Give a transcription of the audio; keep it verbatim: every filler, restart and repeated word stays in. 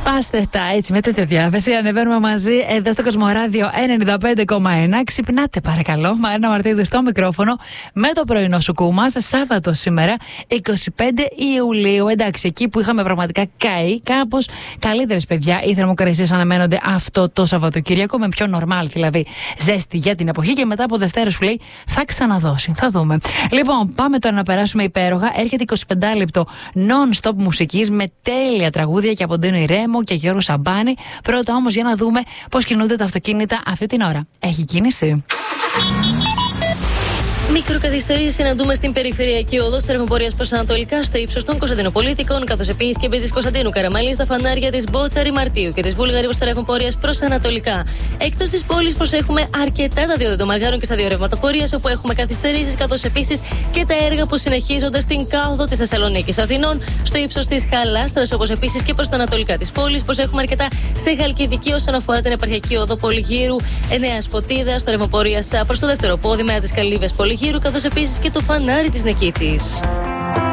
Σπάστε τα έτσι με τέτοια διάθεση. Ανεβαίνουμε μαζί εδώ στο Κοσμοράδιο ενενήντα πέντε κόμμα ένα. Ξυπνάτε παρακαλώ. Μαρίνα Μαρτίδου στο μικρόφωνο με το πρωινό σου κούμα. Σάββατο σήμερα, εικοστή πέμπτη Ιουλίου. Εντάξει, εκεί που είχαμε πραγματικά καεί, κάπως καλύτερες παιδιά. Οι θερμοκρασίες αναμένονται αυτό το Σαββατοκύριακο με πιο νορμάλ δηλαδή ζέστη για την εποχή. Και μετά από Δευτέρα σου λέει θα ξαναδώσει. Θα δούμε. Λοιπόν, πάμε τώρα να περάσουμε υπέροχα. Έρχεται είκοσι πέντε λεπτό non-stop μουσικής με τέλεια τραγούδια και από Ντένο Ρέμο και Γιώργο Σαμπάνη. Πρώτα όμως για να δούμε πώς κινούνται τα αυτοκίνητα αυτή την ώρα. Έχει κίνηση? Μικροκαθυστερήσεις συναντούμε στην περιφερειακή οδό Στρεφοπορίας προς Ανατολικά στο ύψος των Κωνσταντινοπολίτικων, καθώς επίσης και επί της Κωνσταντίνου Καραμαλή στα φανάρια της Μπότσαρη Μαρτίου και της Βούλγαρη Στρεφοπορίας προς Ανατολικά. Εκτός της πόλης προσέχουμε αρκετά τα δύο δεντομαργάρων και στα δύο ρευματοπορίας, όπου έχουμε καθυστερήσεις, καθώς επίσης και τα έργα που συνεχίζονται στην κάδο της Θεσσαλονίκης Αθηνών, στο ύψος της Χαλάστρας, όπως επίσης και προς τα ανατολικά της πόλης. Προσέχουμε αρκετά σε Χαλκιδική όσον αφορά την επαρχιακή οδό Πολυγύρου, Νέας Ποτίδας, Στρεφοπορίας προς το δεύτερο πόδι με τις Καλύβες Πολυγύρου, καθώς επίσης και το φανάρι της Νικήτης.